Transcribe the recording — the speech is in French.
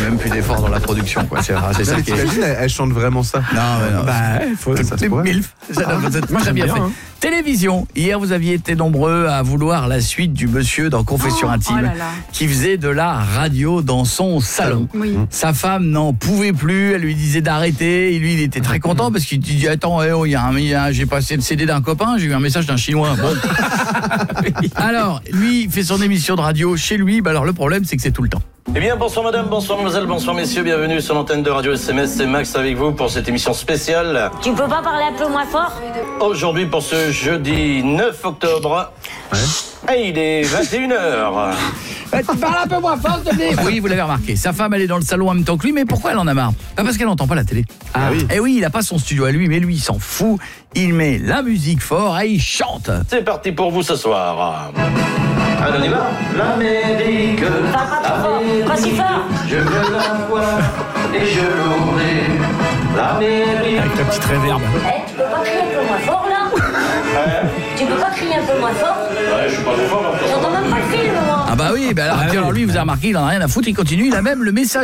même plus d'efforts dans la production, quoi. C'est ça qui est... T'imagines, elle chante vraiment ça. Non. Ça se pourrait. MILF. Moi, j'aime bien fait. bien, hein. Télévision. Hier, vous aviez été nombreux à vouloir la suite du monsieur dans Confession Intime, là là. qui faisait de la radio dans son salon. Oui. Sa femme n'en pouvait plus, elle lui disait d'arrêter, et lui, il était très content parce qu'il dit, attends, j'ai passé le CD d'un copain, j'ai eu un message d'un Chinois. Bon. Alors, lui, il fait son émission de radio chez lui, alors le problème, c'est que c'est tout le temps. Eh bien, bonsoir madame, bonsoir mademoiselle, bonsoir messieurs, bienvenue sur l'antenne de Radio SMS, c'est Max avec vous pour cette émission spéciale. Tu peux pas parler un peu moins fort? Aujourd'hui, pour ce jeudi 9 octobre, et il est 21h. Tu parles un peu moins fort, s'il te plaît. Oui, vous l'avez remarqué, sa femme, elle est dans le salon en même temps que lui, mais pourquoi elle en a marre? Parce qu'elle n'entend pas la télé. oui. Et oui, il a pas son studio à lui, mais lui, il s'en fout, il met la musique fort et il chante. C'est parti pour vous ce soir. Allez, on y va. L'Amérique, Pas trop fort, pas si fort. je veux la voir et je l'aurai. L'Amérique. Avec la petite réverbe. Tu peux pas crier un peu moins fort là? Tu peux pas crier un peu moins fort? Ouais, je suis pas trop fort. J'entends même pas le film moi. Ah bah oui, alors lui, vous avez remarqué, il en a rien à foutre, il continue, il a même le message